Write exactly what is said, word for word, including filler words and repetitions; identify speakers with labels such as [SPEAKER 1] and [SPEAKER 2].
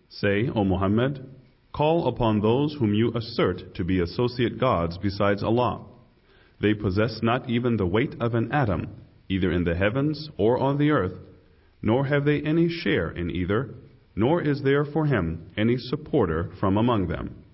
[SPEAKER 1] Say, O Muhammad, call upon those whom you assert to be associate gods besides Allah. They possess not even the weight of an atom, either in the heavens or on the earth, nor have they any share in either, nor is there for him any supporter from among them.